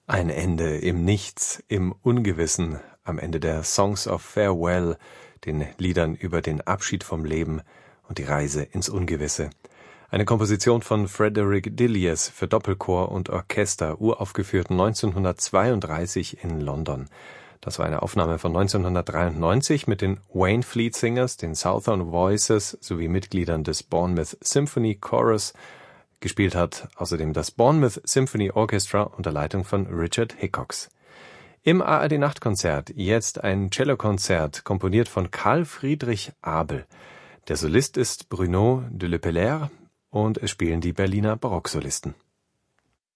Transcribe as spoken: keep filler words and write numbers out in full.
Ein Ende im Nichts, im Ungewissen, am Ende der Songs of Farewell, den Liedern über den Abschied vom Leben und die Reise ins Ungewisse. Eine Komposition von Frederick Dilliers für Doppelchor und Orchester, uraufgeführt neunzehnhundertzweiunddreißig in London. Das war eine Aufnahme von neunzehnhundertdreiundneunzig mit den Waynfleet Singers, den Southern Voices sowie Mitgliedern des Bournemouth Symphony Chorus. Gespielt hat außerdem das Bournemouth Symphony Orchestra unter Leitung von Richard Hickox. Im A R D-Nachtkonzert jetzt ein Cellokonzert, komponiert von Carl Friedrich Abel. Der Solist ist Bruno de Lepelaere und es spielen die Berliner Barocksolisten.